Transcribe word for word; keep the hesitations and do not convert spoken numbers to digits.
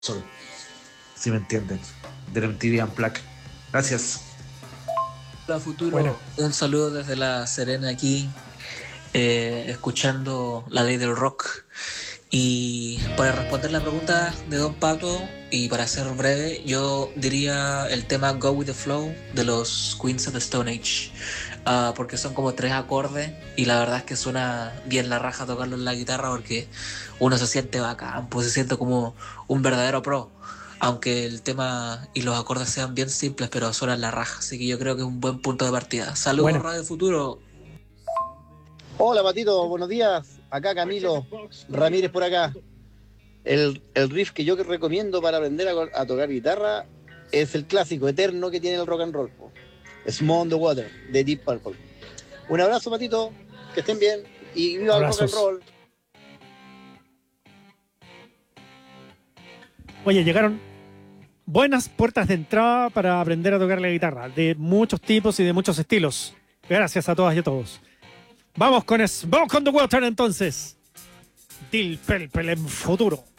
Sol, si me entienden, del M T V Unplugged. Gracias. Hola futuro, Bueno. un saludo desde La Serena aquí, eh, escuchando la ley del rock. Y para responder la pregunta de Don Pato, y para ser breve, yo diría el tema Go With The Flow de los Queens of the Stone Age, uh, porque son como tres acordes y la verdad es que suena bien la raja tocarlo en la guitarra porque uno se siente bacán, pues se siente como un verdadero pro. Aunque el tema y los acordes sean bien simples, pero suenan la raja, así que yo creo que es un buen punto de partida. Saludos, Bueno. Radio Futuro. Hola Patito, buenos días. Acá Camilo Ramírez por acá. El, el riff que yo recomiendo para aprender a, a tocar guitarra es el clásico eterno que tiene el rock and roll, po. Smoke on the Water, de Deep Purple. Un abrazo, Patito, que estén bien y viva el rock and roll. Oye, llegaron buenas puertas de entrada para aprender a tocar la guitarra, de muchos tipos y de muchos estilos. Gracias a todas y a todos. Vamos con Smoke on the Water entonces. Deep Purple en Futuro.